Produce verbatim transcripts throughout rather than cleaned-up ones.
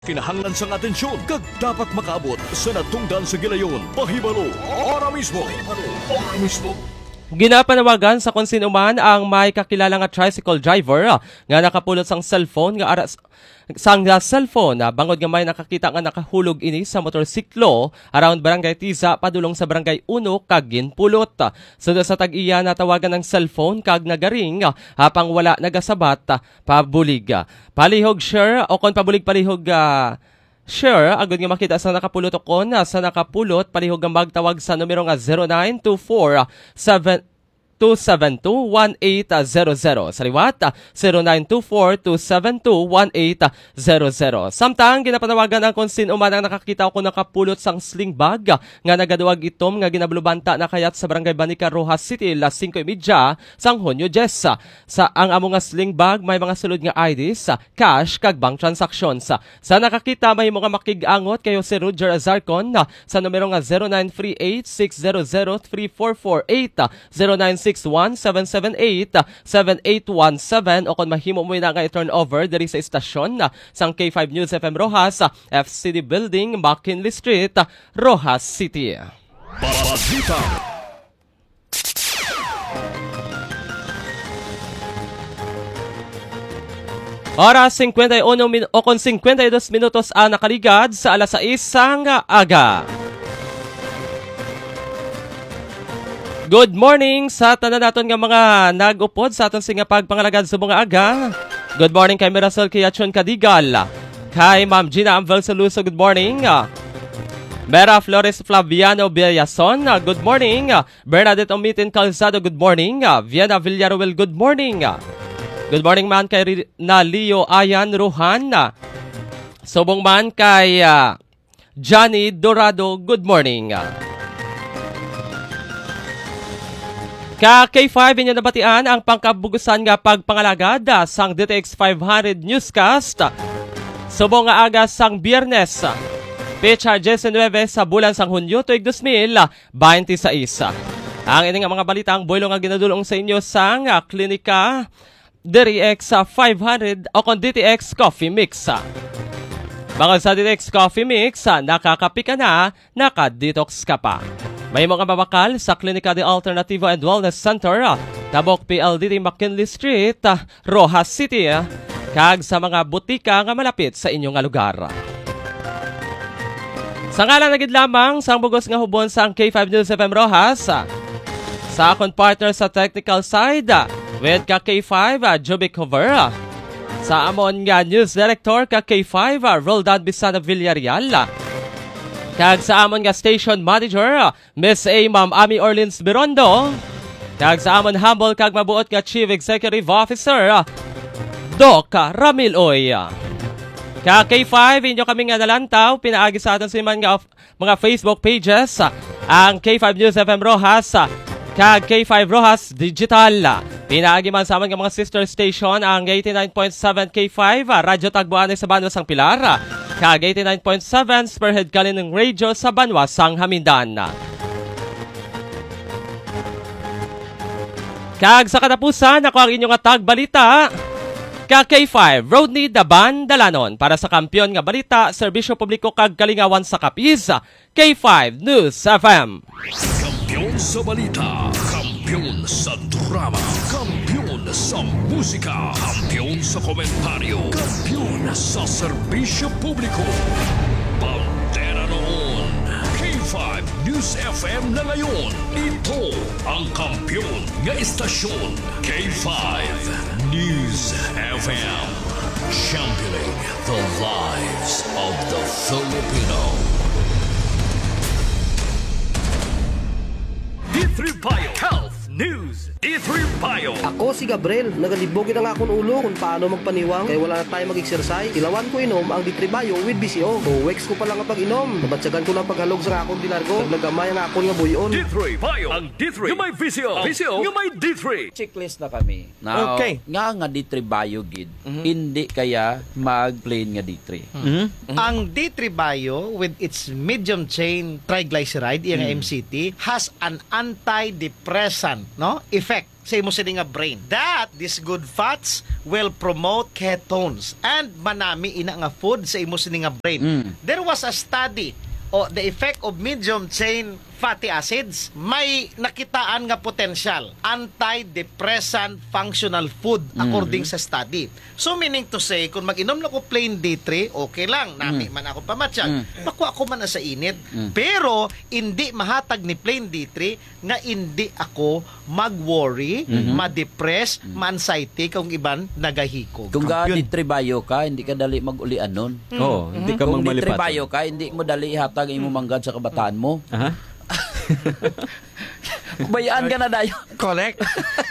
Kinahanglan sang atensyon kag dapat makaabot sa natungdan sa gilayon. Pahibalo, ora mismo. Ora mismo. Ginapanawagan sa kung sino man ang may kakilala nga tricycle driver nga nakapulot sang cellphone nga aras sang uh, cellphone uh, bangod nga may nakakita nga nakahulog ini sa motorsiklo around Barangay Tiza padulong sa Barangay Uno kag ginpulot. Sunod sa tag-iya natawagan ng cellphone kag nagaring uh, hapang wala nagasabat uh, pabulig. Palihog share o kon pabulig palihog uh, Sure, agad nga makita sa nakapulot o kon sa nakapulot, palihog nga magtawag sa numero nga zero nine two four seven two seven two one eight zero zero. Sa liwat, zero nine two four two seven two one eight zero zero. Samtang ginapanawagan ang kung sino man ang nakakita ko nakapulot sang sling bag nga nagaduwag itom nga ginablubanta na kayat sa Barangay Banica, Rojas City, las singko media sang Hunyo Jess. Sa ang amo nga sling bag may mga sulod nga I Ds, cash kag bank transactions. Sa nakakita may mga makigangot kayo si Roger Azarcon sa numero nga zero nine three eight six zero zero three four four eight zero nine six one seven seven eight seven eight one seven o kung mahimo mo na nga i-turn over diri sa istasyon sang K five News F M Rojas, F C D Building, McKinley Street, Rojas City. Balita. Oras fifty-one min- o kon fifty-two minutos ang nakaligad sa alas sais sang aga. Good morning sa tanan naton nga mga nag-upod sa aton singa pagpangalagad sa mga aga. Good morning kay Mirasol Kiachon Kadigal. Kay Ma'am Gina Amvel Saluso, good morning. Mera Flores Flaviano Villason, good morning. Bernadette Omitin Calzado, good morning. Viana Villaruel, good morning. Good morning man kay na Leo Ayan Ruhan. Subong man kay uh, Johnny Dorado, good morning. Ka K five inyo nabatian ang pangkabugusan nga pagpangalagad sang D T X five hundred newscast. Subong nga aga sang Biyernes, pecha nineteen sa bulan sang Hunyo tuig two thousand twenty-six. Ang ini nga mga balitang boylo nga ginadulong sa inyo sang klinika D T X five hundred o kon D T X Coffee Mix. Bangod sa D T X Coffee Mix, nakakapi ka na, naka-detox ka pa. May mga mabakal sa Klinika de Alternativo and Wellness Center, Tabok P L D T McKinley Street, Rojas City, kag sa mga butika nga malapit sa inyong lugar. Sa ngalan nagid lamang sang bugos nga hubon sa K five News F M Rojas, sa akong partner sa technical side, with ka K five, Jubic Cover, sa amon nga news director ka K five, Roldan Bisana Villarreal, kag sa amon nga station manager, Miss A. Ma'am Ami Orleans Birondo, kag sa amon humble kag mabuot nga Chief Executive Officer, Doc Ramil Oy. Kag K five, inyo kami nga nalantaw, pinaagi sa aton sa mga, mga Facebook pages, ang K five News F M Rojas, kag K five Rojas Digital. Pinaagi man sa amon nga mga sister station, ang eighty-nine point seven K five, Radyo Tagbuanay sa Banwas sang Pilar, kag eighty-nine point seven Spearhead Kalinong Radio sa Banwas sang Hamindan. Kag sa katapusan, ako ang inyong atag balita, ka K five, Rodney Daban Dalanon, para sa kampyon nga balita, serbisyo publiko kag kalingawan sa Capiz, K five News F M. Kampiyon sa balita, kampiyon sa drama, kampiyon sa musika, kampiyon sa komentaryo, kampiyon sa serbisyo publiko. Pantera noon, K five News F M na ngayon. Ito ang kampiyon nga istasyon, K five News F M. Championing the lives of the Filipino. D three Bio Health News. D three Bio. Ako si Gabriel, nagalibogin ang akong ulo kung paano magpaniwang kaya wala na tayo mag-exercise. Ilawan ko inom ang D three Bio with B C O. two weeks ko pa lang ang pag-inom. Nabatsagan ko lang paghalog sa akong dinargo. Naglagamay ang akong nga buyon. D three Bio. Ang D three. Yung may V C O. V C O. Yung may D three. Checklist na kami. Now, Okay. nga nga D three Bio gid. Hindi kaya mag-plain nga D three. Ang D three Bio with its medium chain triglyceride, yung M C T, has an antidepressant, no? Effect effect sa imo sini nga brain. That these good fats will promote ketones and manami ina nga food sa imo sini nga brain. Mm. There was a study o the effect of medium chain fatty acids, may nakitaan nga potential antidepressant functional food according sa study. So meaning to say, kung mag-inom na ko plain D three, okay lang, nami man ako pamatsyag. Mm. Makuha ko man na sa init. Mm. Pero hindi mahatag ni plain D three nga hindi ako mag-worry, Mhm. ma-depress, ma-anxiety kung iban nagahikog. Kung ga nitribayo ka, hindi ka dali mag-ulian nun. Oo, hindi ka Kung magmalipatan. nitribayo ka, hindi mo dali ihatag ang imong manggad sa kabataan mo. Aha. Bayaan ka na dayo. Correct.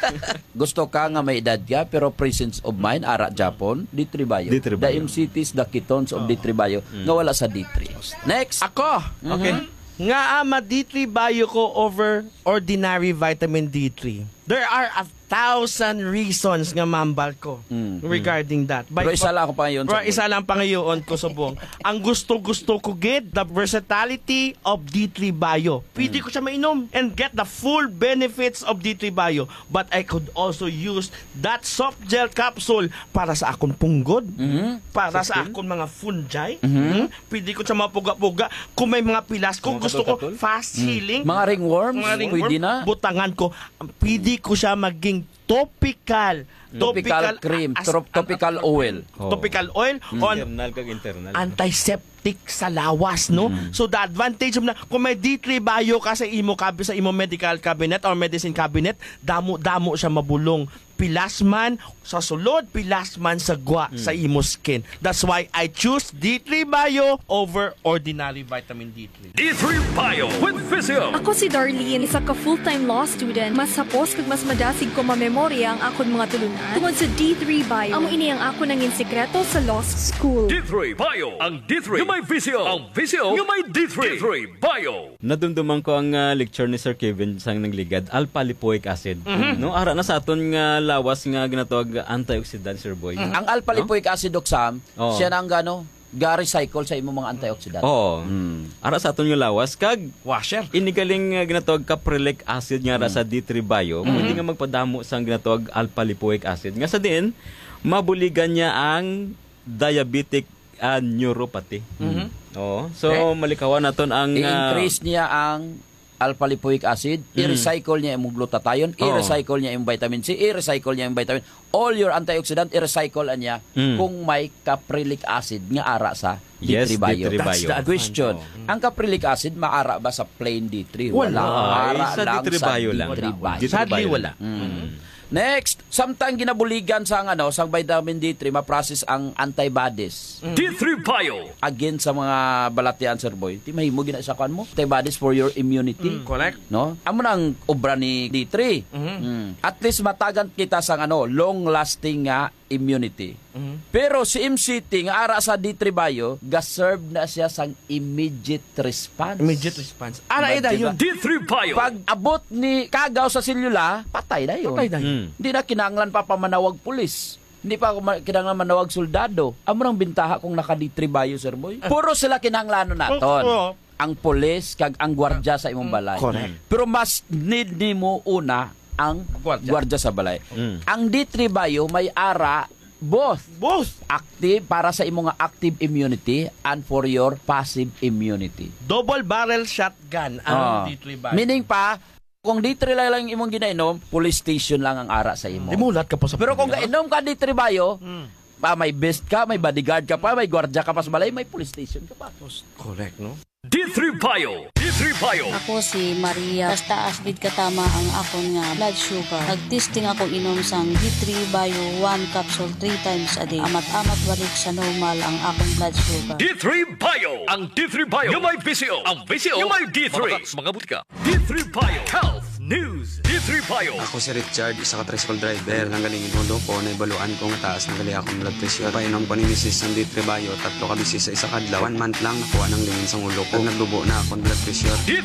Gusto ka nga may edad ka, pero presence of mind, ara Japon, D three bayo. D three bayo. The M C Ts, the ketones of D three bayo, nga wala sa D three. Next. Ako, okay? Nga ama D three bayo ko over ordinary vitamin D three. There are a thousand reasons nga mambal ko Mm. regarding that. Pero isa lang ako pa ngayon. Pero isa lang pa ngayon ko subong. Ang gusto-gusto ko get the versatility of D three Bio. Pwede ko siya mainom and get the full benefits of D three Bio. But I could also use that soft gel capsule para sa akong punggod, Mhm. para sa akong mga fungi. Mhm. Mm, Pwede ko siya mapuga-puga. Kung may mga pilas, kung Mga gusto ko katul-katul? fast healing, Mga ringworms, mga ringworm, pwede na. butangan ko, pwede ko siya maging topical. Topical cream, as- trop- topical an- oil. Oh. Topical oil on Internal kag internal. antiseptic sa lawas, no? So the advantage of na kung may D three Bio ka sa imo kabi sa imo medical cabinet or medicine cabinet, damo-damo siya mabulong. Pilas man sa sulod, pilas man sa gwa sa imo skin. That's why I choose D three Bio over ordinary vitamin D three. D three Bio with Physio. Ako si Darlene, isa ka full-time law student. Mas sapos kag mas madasig ko mamemorya ang akon mga tulunan. Tungod sa D three Bio, amo ini ang ako nangin sekreto sa law school. D three Bio. Ang D three yung may Physio. Ang Physio yung may D three. D three Bio. Nadumduman ko ang uh, lecture ni Sir Kevin sang nangligad alpha-lipoic acid. No, ara na sa aton nga lawas nga ginatawag antioxidant, Sir Boy. Ang alpha-lipoic acid, Oxam, Oo. siya nang gano, ga-recycle sa imong mga antioxidant. Oo. Ara sa aton nga lawas kag Washer. inigaling nga ginatawag caprylic acid nga ara sa D three Bio, pwede nga magpadamo sa ginatawag alpha-lipoic acid. Nga sa din mabuligan niya ang diabetic uh, neuropathy. Oo. So Okay. malikawan naton ang uh, I-increase niya ang alpha-lipoic acid, i-recycle niya yung glutathione, Oo. i-recycle niya yung vitamin C, i-recycle niya yung vitamin. All your antioxidant, i-recycle niya Mm. kung may caprylic acid nga ara sa D Yes, three Bio. D three That's Bio. the Question, ang caprylic acid maara ba sa plain D three? Wala. Ay, Ara sa lang D three sa Bio lang. D three Bio. D three Sadly, Bio wala. lang. Mm. Next, samtang ginabuligan sa ang, ano, sa vitamin D three, ma-process ang antibodies D three Bio. against sa mga balatian, Sir Boy. Di mahimo gina sa kan mo. Antibodies for your immunity. Correct. No? Amo nang obra ni D three. Mm. At least matagan kita sa ano, long-lasting nga immunity. Pero si M C T nga ara sa D three Bio, ga-serve na siya sang immediate response. Immediate response. Ara ida Diba? yun. D three Bio. Pag abot ni kagaw sa selula, patay na yun. Patay na yun. Mm. Hindi na kinanglan pa pamanawag pulis. Hindi pa ako ma- kinanglan manawag soldado. Amo nang bintaha kung naka-D three Bio, Sir Boy. Puro sila kinanglanon naton. Oo. Ang pulis kag ang gwardya sa imong balay. Correct. Pero mas need nimo una ang Gwardya. gwardya sa balay. Mm. Ang D three Bio may ara both Both. active para sa imong active immunity and for your passive immunity. Double barrel shotgun Ah. ang D three Bio. Meaning pa, kung D three lang lang imong ginainom, police station lang ang ara sa imo. Dimulat ka po sa Pero kung pamilya. gainom ka D three Bio, pa may best ka, may bodyguard ka pa, may gwardya ka pa sa balay, may police station ka pa. Correct, no? D three Bio. D three Bio. Ako si Maria. Basta asbid katama ang akon nga blood sugar. Nagtesting ako inom sang D three Bio one capsule three times a day. Amat-amat balik sa normal ang akong blood sugar. D three Bio. Ang D three Bio yung may Visio. Ang Visio yung may D three. Mga mga butika. D three Bio. Health News. D three Bio. Ako si Richard, isa ka tricycle driver. Nanggalingin hulo ko, naibaluan ko nga taas ng gali akong blood pressure. Painom ko ni Missus ng D three Bio, tatlo ka bisis sa isa kadlaw. One month lang nakuha ng lingin sa ulo ko. Nagdubo na akong blood pressure. D three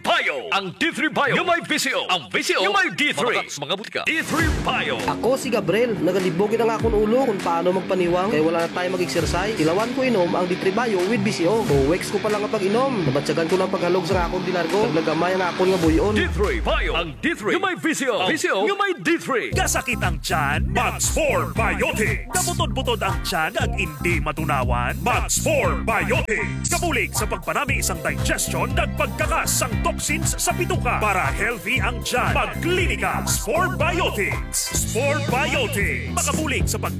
Bio. Ang D three Bio yung may V C O. Ang V C O yung may D three. Mga, mga butika. D three Bio. Ako si Gabriel, nagalibogin ang akong ulo kung paano magpaniwang kaya wala na tayo mag-exercise. Ilawan ko inom ang D three Bio with B C O. O weeks ko pa lang kapag inom. Nabatsagan ko ng paghalog sa akong dilargo. Naglagamay ang akong nga buyon. D three Bio. Ang D three yung may V C O. V C O yung may D three. Kasakit ang tiyan, Max four Biotics. Kabutod-butod ang tiyan ag hindi matunawan, Max four Biotics. Kabulig sa pagpanami isang digestion ag pagkakas ang toxins sa bituka para healthy ang tiyan. Pagklinika, Spore Biotics. Spore Biotics. Makabulig sa pag